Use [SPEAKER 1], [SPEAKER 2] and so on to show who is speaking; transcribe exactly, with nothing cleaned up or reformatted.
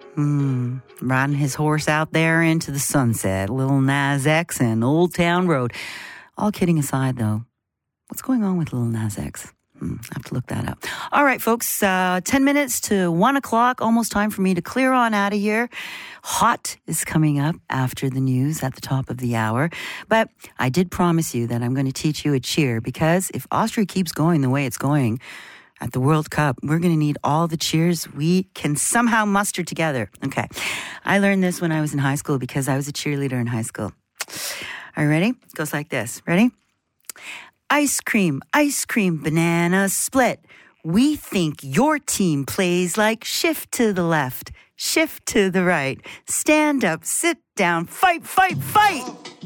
[SPEAKER 1] Hmm. Riding his horse out there into the sunset. Lil Nas X and Old Town Road. All kidding aside, though, what's going on with Lil Nas X? Hmm, I have to look that up. All right, folks, uh, ten minutes to one o'clock. Almost time for me to clear on out of here. Hot is coming up after the news at the top of the hour. But I did promise you that I'm going to teach you a cheer, because if Austria keeps going the way it's going at the World Cup, we're going to need all the cheers we can somehow muster together. Okay. I learned this when I was in high school because I was a cheerleader in high school. Are you ready? It goes like this. Ready? Ice cream, ice cream, banana split. We think your team plays like shift to the left, shift to the right. Stand up, sit down, fight, fight, fight.